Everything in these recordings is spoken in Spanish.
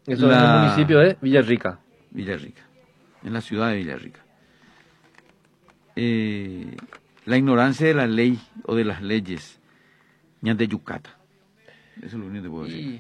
Eso es el municipio de Villarrica. Villarrica, en la ciudad de Villarrica. La ignorancia de la ley o de las leyes, ñante yucata. Eso es lo único que puedo decir.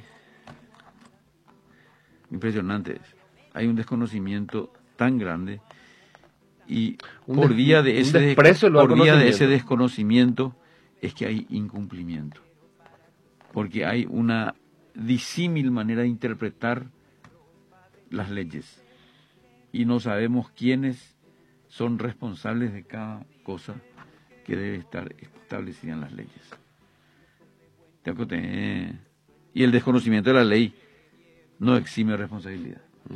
Impresionante. Hay un desconocimiento tan grande y por vía de ese desconocimiento es que hay incumplimiento. Porque hay una disímil manera de interpretar las leyes y no sabemos quiénes son responsables de cada cosa que debe estar establecida en las leyes. Y el desconocimiento de la ley no exime responsabilidad.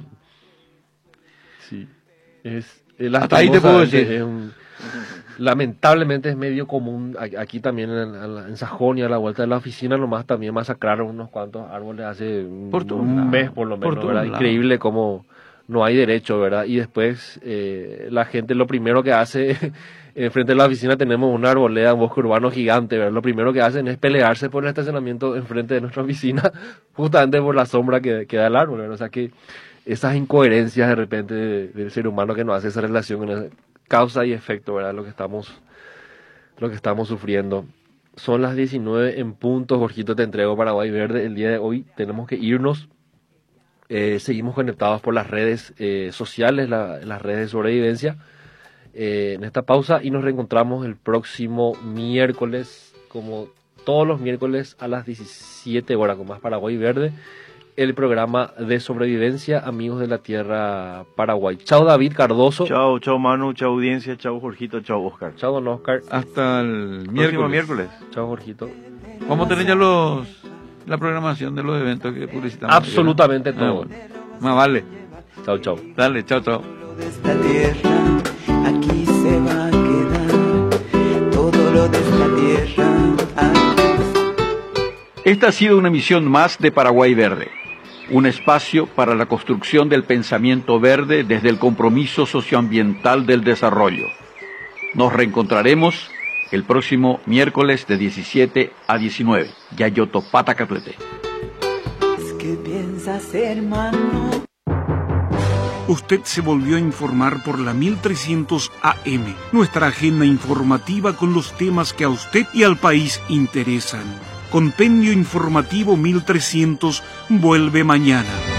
Sí, hasta ahí te puedo decir. Lamentablemente es medio común aquí también en Sajonia, a la vuelta de la oficina, nomás también masacraron unos cuantos árboles hace un mes por lo menos, ¿verdad? Increíble cómo no hay derecho, ¿verdad? Y después la gente lo primero que hace, enfrente de la oficina tenemos una arboleda, un bosque urbano gigante, ¿verdad? Lo primero que hacen es pelearse por el estacionamiento enfrente de nuestra oficina, justamente por la sombra que da el árbol, ¿verdad? O sea que esas incoherencias de repente del ser humano que nos hace esa relación con causa y efecto, ¿verdad? Lo que estamos sufriendo. Son las 19 en punto, Jorgito, te entrego Paraguay Verde. El día de hoy tenemos que irnos. Seguimos conectados por las redes sociales, las redes de sobrevivencia, en esta pausa, y nos reencontramos el próximo miércoles, como todos los miércoles a las 17 horas, con más Paraguay Verde, el programa de sobrevivencia, amigos de la tierra Paraguay. Chao David Cardoso. Chao Manu, chao audiencia, chao Jorgito, chao Oscar. Chao don Oscar. Hasta el miércoles. Chao Jorgito. Vamos a tener ya la programación de los eventos que publicitamos. Absolutamente todo. Bueno. Más vale. Chao. Dale, chao. De esta tierra, aquí se va a quedar todo lo de esta tierra. Esta ha sido una emisión más de Paraguay Verde, un espacio para la construcción del pensamiento verde desde el compromiso socioambiental del desarrollo. Nos reencontraremos el próximo miércoles de 17 a 19. Yayotopata Catuete. ¿Qué piensas, hermano? Usted se volvió a informar por la 1300 AM, nuestra agenda informativa con los temas que a usted y al país interesan. Compendio Informativo 1300 vuelve mañana.